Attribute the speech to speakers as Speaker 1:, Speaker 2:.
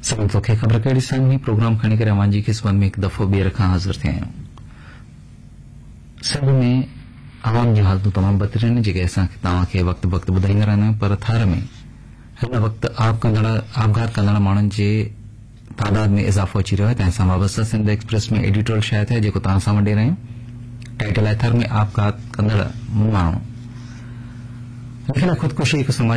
Speaker 1: समय तोखे ख़बर कहिड़ी सां प्रोग्राम खणी करे अवां जी ख़िदमत में हिकु दफ़ो ॿीहर खां हाज़िर थिया आहियूं। सिंध में आवाम जी हालतूं तमामु बदतर आहिनि जेके असांखे तव्हांखे वक़्तु वक़्तु ॿुधाईंदा रहंदा आहियूं, पर थार में हिन वक़्तु आपघात कंदड़ माण्हुनि जे तादाद में इज़ाफ़ो अची रहियो आहे। तंहिं सां वाबस्ता सिंध एक्सप्रेस में एडिटोरियल शायदि है जेको तव्हां सां वॾे रहियूं। टाइटल आहे थर में आपघात कंदड़ माण्हू लिखियल ख़ुदकुशी हिकु समाज